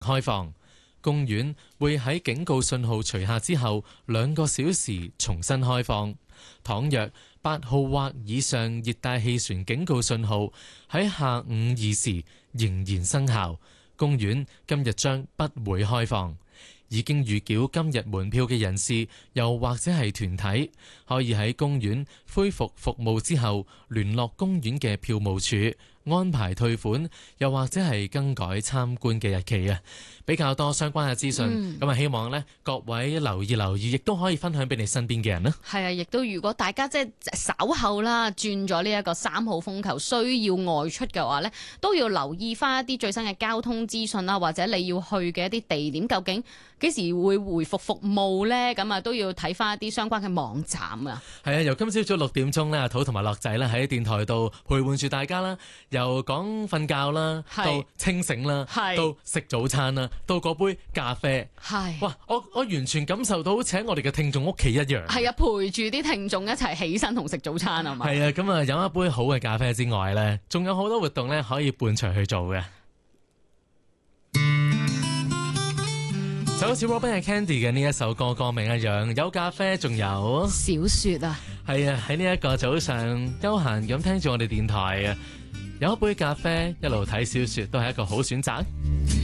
開放。公園會喺警告信號除下之後2個小時重新開放。倘若8號或以上熱帶氣旋警告信號喺下午2時仍然生效，公園今日將不會開放。已經預繳今日門票嘅人士，又或者係團體，可以喺公園恢復服務之後聯絡公園嘅票務處安排退款，又或者係更改參觀嘅日期啊！比較多相關嘅資訊，咁希望呢各位留意，亦都可以分享俾你身邊嘅人啦。 係啊，亦都如果大家即係稍後啦轉咗呢一個3號風球，需要外出嘅話呢，都要留意翻一啲最新嘅交通資訊啦，或者你要去嘅一啲地點究竟幾時會回復服務呢？咁啊都要睇翻一啲相關嘅網站啊。係啊， 由今朝早6點鐘呢，阿土同埋樂仔呢喺電台度陪伴住大家啦，由講瞓覺啦，到清醒啦，到食早餐啦，到嗰杯咖啡。哇！我完全感受到好似喺我哋嘅聽眾屋企一樣。 係啊，陪住啲聽眾一齊起身同食早餐啊嘛。 係啊，咁啊飲一杯好嘅咖啡之外呢，仲有好多活動呢可以伴隨去做嘅。就好似 Robin Candy 嘅呢一首歌名一樣，有咖啡，仲有小雪啊。 係啊，喺呢一個早上休閒咁聽住我哋電台啊，有一杯咖啡，一路睇小說都係一個好選擇。